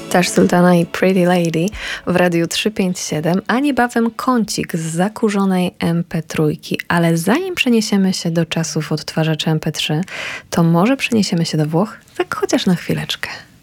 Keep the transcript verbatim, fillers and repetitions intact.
Tash Sultana i Pretty Lady w Radiu trzysta pięćdziesiąt siedem, a niebawem kącik z zakurzonej em pe trzy. Ale zanim przeniesiemy się do czasów odtwarzaczy em pe trzy, to może przeniesiemy się do Włoch, tak chociaż na chwileczkę.